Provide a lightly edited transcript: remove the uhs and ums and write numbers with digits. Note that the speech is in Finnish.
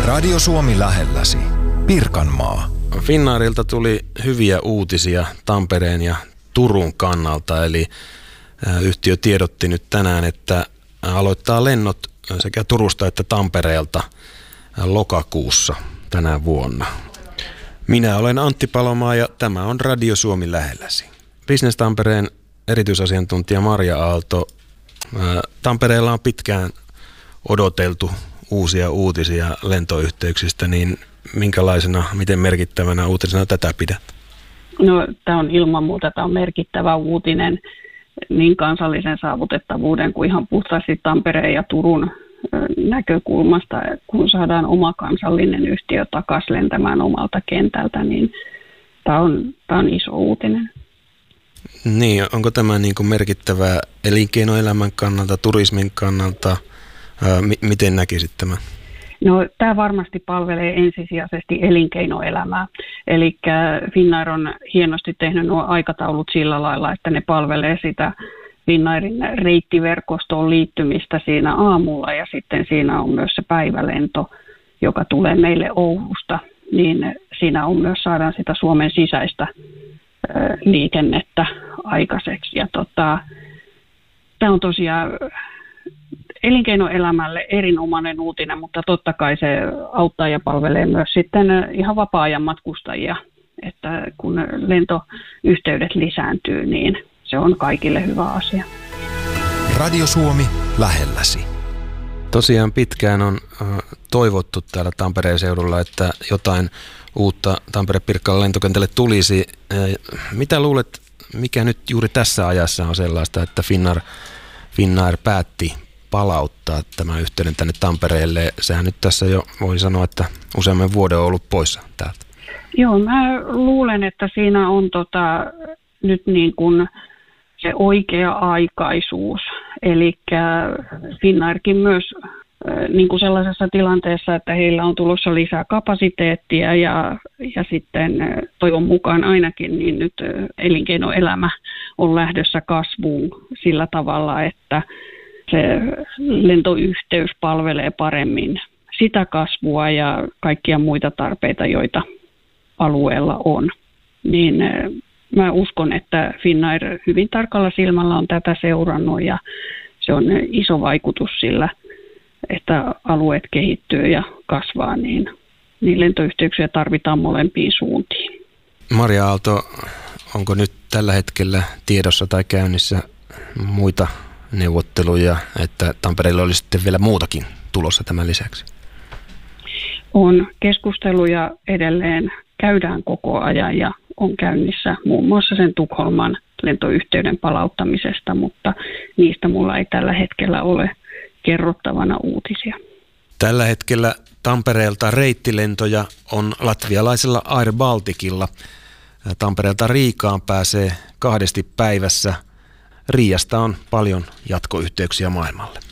Radio Suomi lähelläsi. Pirkanmaa. Finnairilta tuli hyviä uutisia Tampereen ja Turun kannalta, eli yhtiö tiedotti nyt tänään, että aloittaa lennot sekä Turusta että Tampereelta lokakuussa tänä vuonna. Minä olen Antti Palomaa ja tämä on Radio Suomi lähelläsi. Business Tampereen erityisasiantuntija Marja Aalto. Tampereella on pitkään odoteltu uusia uutisia lentoyhteyksistä, niin minkälaisena, miten merkittävänä uutisena tätä pidät? No, tämä on ilman muuta merkittävä uutinen niin kansallisen saavutettavuuden kuin ihan puhtaasti Tampereen ja Turun näkökulmasta, kun saadaan oma kansallinen yhtiö takaisin lentämään omalta kentältä, niin tämä on iso uutinen. Niin, onko tämä niin kuin merkittävää elinkeinoelämän kannalta, turismin kannalta? Miten näkisit tämän? No, tämä varmasti palvelee ensisijaisesti elinkeinoelämää. Eli Finnair on hienosti tehnyt nuo aikataulut sillä lailla, että ne palvelee sitä Finnairin reittiverkostoon liittymistä siinä aamulla ja sitten siinä on myös se päivälento, joka tulee meille Oulusta, niin siinä on myös saadaan sitä Suomen sisäistä liikennettä aikaiseksi. Ja tämä on tosiaan elinkeinoelämälle erinomainen uutinen, mutta totta kai se auttaa ja palvelee myös sitten ihan vapaa-ajan matkustajia, että kun lentoyhteydet lisääntyy, niin se on kaikille hyvä asia. Radio Suomi lähelläsi. Tosiaan pitkään on toivottu täällä Tampereen seudulla, että jotain uutta Tampere-Pirkkalan lentokentälle tulisi. Mitä luulet, mikä nyt juuri tässä ajassa on sellaista, että Finnair päätti palauttaa tämän yhteyden tänne Tampereelle? Sehän nyt tässä jo voi sanoa, että useamman vuoden on ollut poissa täältä. Joo, mä luulen, että siinä on nyt niin kuin se oikea-aikaisuus. Eli Finnairkin myös niin kuin sellaisessa tilanteessa, että heillä on tulossa lisää kapasiteettia ja sitten toivon mukaan ainakin niin nyt elinkeinoelämä on lähdössä kasvuun sillä tavalla, että se lentoyhteys palvelee paremmin sitä kasvua ja kaikkia muita tarpeita, joita alueella on. Niin mä uskon, että Finnair hyvin tarkalla silmällä on tätä seurannut ja se on iso vaikutus sillä, että alueet kehittyy ja kasvaa, niin lentoyhteyksiä tarvitaan molempiin suuntiin. Marja Aalto, onko nyt tällä hetkellä tiedossa tai käynnissä muita neuvotteluja, että Tampereella olisi sitten vielä muutakin tulossa tämän lisäksi? On keskusteluja edelleen, käydään koko ajan ja on käynnissä muun muassa sen Tukholman lentoyhteyden palauttamisesta, mutta niistä mulla ei tällä hetkellä ole kerrottavana uutisia. Tällä hetkellä Tampereelta reittilentoja on latvialaisella Air Balticilla. Tampereelta Riikaan pääsee 2 päivässä. Riiasta on paljon jatkoyhteyksiä maailmalle.